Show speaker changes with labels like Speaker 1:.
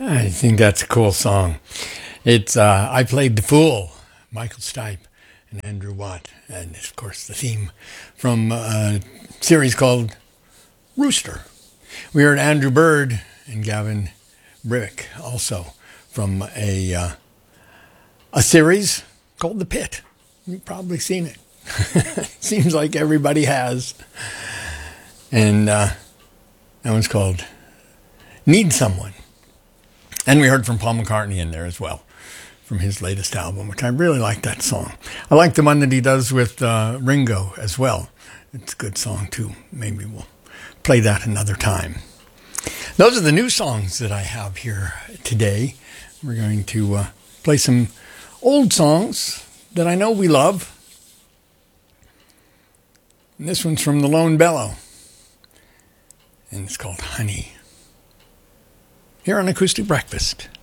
Speaker 1: I think that's a cool song. It's I Played the Fool, Michael Stipe and Andrew Watt. And of course the theme from a series called Rooster. We heard Andrew Bird and Gavin Brivik also from a series called The Pit. You've probably seen it. Seems like everybody has. And that one's called Need Someone. And we heard from Paul McCartney in there as well, from his latest album, which I really like that song. I like the one that he does with Ringo as well. It's a good song too. Maybe we'll play that another time. Those are the new songs that I have here today. We're going to play some old songs that I know we love. And this one's from the Lone Bellow. And it's called Honey. Here on Acoustic Breakfast.